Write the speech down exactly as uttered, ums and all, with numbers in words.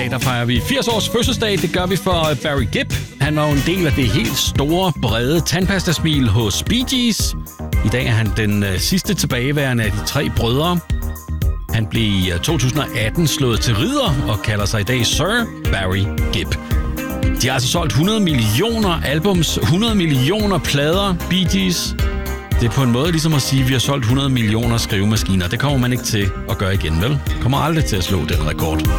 dag, der fejrer vi firs års fødselsdag. Det gør vi for Barry Gibb. Han var jo en del af det helt store, brede tandpastasmil hos Bee Gees. I dag er han den sidste tilbageværende af de tre brødre. Han blev i to tusind og atten slået til ridder og kalder sig i dag Sir Barry Gibb. De har altså solgt hundrede millioner albums, hundrede millioner plader, Bee Gees. Det er på en måde ligesom at sige, at vi har solgt hundrede millioner skrivemaskiner. Det kommer man ikke til at gøre igen, vel? Kommer aldrig til at slå den rekord.